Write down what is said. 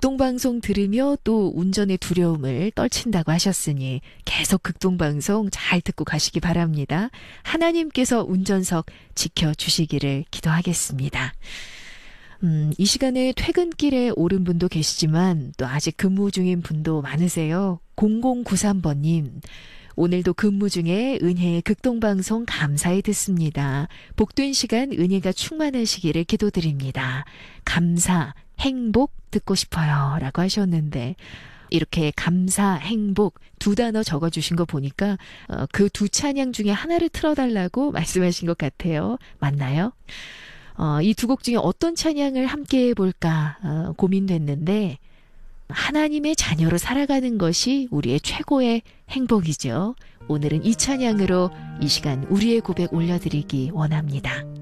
극동방송 들으며 또 운전의 두려움을 떨친다고 하셨으니 계속 극동방송 잘 듣고 가시기 바랍니다. 하나님께서 운전석 지켜주시기를 기도하겠습니다. 이 시간에 퇴근길에 오른 분도 계시지만 또 아직 근무 중인 분도 많으세요. 0093번님. 오늘도 근무 중에 은혜의 극동방송 감사히 듣습니다. 복된 시간 은혜가 충만하시기를 기도드립니다. 감사, 행복 듣고 싶어요. 라고 하셨는데 이렇게 감사, 행복 두 단어 적어주신 거 보니까 그 두 찬양 중에 하나를 틀어달라고 말씀하신 것 같아요. 맞나요? 이 두 곡 중에 어떤 찬양을 함께 해볼까 고민됐는데 하나님의 자녀로 살아가는 것이 우리의 최고의 행복이죠. 오늘은 이 찬양으로 이 시간 우리의 고백 올려드리기 원합니다.